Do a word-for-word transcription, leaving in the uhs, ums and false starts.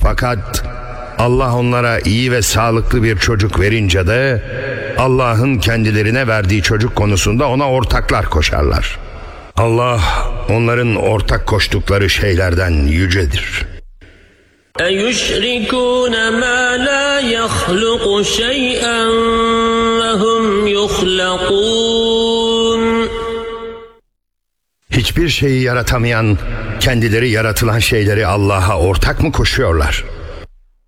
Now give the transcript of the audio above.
Fakat Allah onlara iyi ve sağlıklı bir çocuk verince de Allah'ın kendilerine verdiği çocuk konusunda ona ortaklar koşarlar. Allah onların ortak koştukları şeylerden yücedir. اَيُشْرِكُونَ مَا لَا يَخْلُقُ شَيْئًا وَهُمْ يُخْلَقُونَ Hiçbir şeyi yaratamayan, kendileri yaratılan şeyleri Allah'a ortak mı koşuyorlar?